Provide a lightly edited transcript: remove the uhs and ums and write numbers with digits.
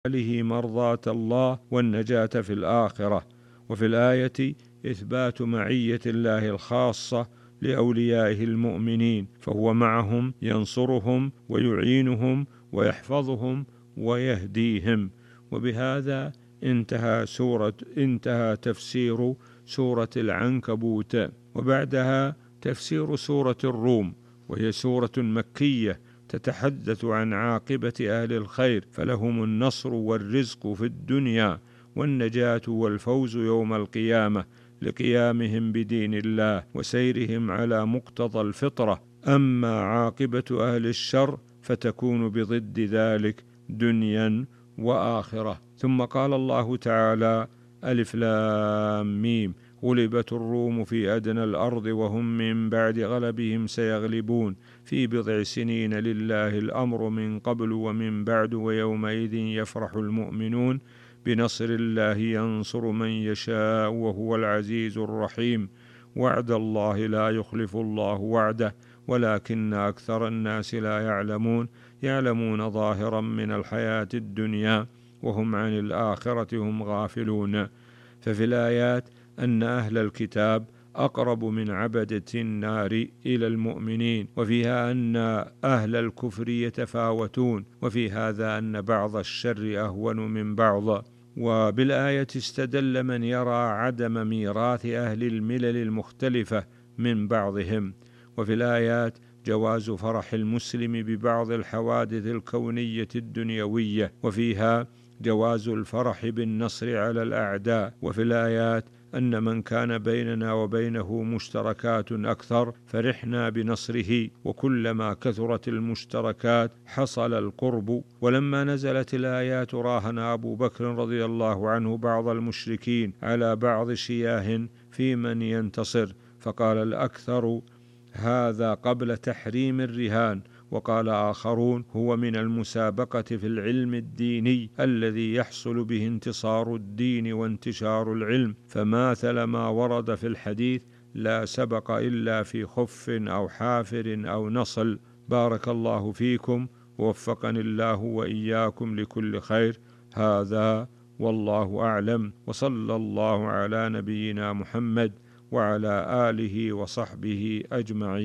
له مرضاة الله والنجاة في الآخرة. وفي الآية إثبات معية الله الخاصة لأوليائه المؤمنين، فهو معهم ينصرهم ويعينهم ويحفظهم ويهديهم. وبهذا انتهى تفسير سورة العنكبوت. وبعدها تفسير سورة الروم، وهي سورة مكية تتحدث عن عاقبة أهل الخير، فلهم النصر والرزق في الدنيا والنجاة والفوز يوم القيامة لقيامهم بدين الله وسيرهم على مقتضى الفطرة. أما عاقبة أهل الشر فتكون بضد ذلك دنيا وآخرة. ثم قال الله تعالى: ألف لام ميم، غلبت الروم في أدنى الأرض وهم من بعد غلبهم سيغلبون في بضع سنين لله الأمر من قبل ومن بعد ويومئذ يفرح المؤمنون بنصر الله ينصر من يشاء وهو العزيز الرحيم. وعد الله لا يخلف الله وعده ولكن أكثر الناس لا يعلمون ظاهرا من الحياة الدنيا وهم عن الآخرة هم غافلون. ففي الآيات أن أهل الكتاب أقرب من عبدة النار إلى المؤمنين، وفيها أن أهل الكفر يتفاوتون، وفي هذا أن بعض الشر أهون من بعض. وبالآية استدل من يرى عدم ميراث أهل الملل المختلفة من بعضهم. وفي الآيات جواز فرح المسلم ببعض الحوادث الكونية الدنيوية، وفيها جواز الفرح بالنصر على الأعداء. وفي الآيات أن من كان بيننا وبينه مشتركات أكثر فرحنا بنصره، وكلما كثرت المشتركات حصل القرب. ولما نزلت الآيات راهن أبو بكر رضي الله عنه بعض المشركين على بعض شياه في من ينتصر، فقال الأكثر: هذا قبل تحريم الرهان. وقال آخرون: هو من المسابقة في العلم الديني الذي يحصل به انتصار الدين وانتشار العلم، فماثل ما ورد في الحديث: لا سبق إلا في خف أو حافر أو نصل. بارك الله فيكم، ووفقني الله وإياكم لكل خير. هذا والله أعلم، وصلى الله على نبينا محمد وعلى آله وصحبه أجمعين.